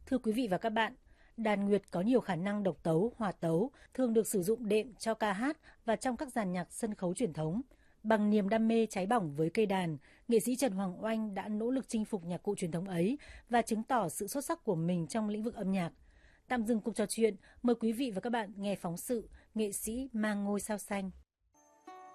Thưa quý vị và các bạn, đàn nguyệt có nhiều khả năng độc tấu, hòa tấu, thường được sử dụng đệm cho ca hát và trong các dàn nhạc sân khấu truyền thống. Bằng niềm đam mê cháy bỏng với cây đàn, nghệ sĩ Trần Hoàng Oanh đã nỗ lực chinh phục nhạc cụ truyền thống ấy và chứng tỏ sự xuất sắc của mình trong lĩnh vực âm nhạc. Tạm dừng cuộc trò chuyện, mời quý vị và các bạn nghe phóng sự Nghệ sĩ mang ngôi sao xanh.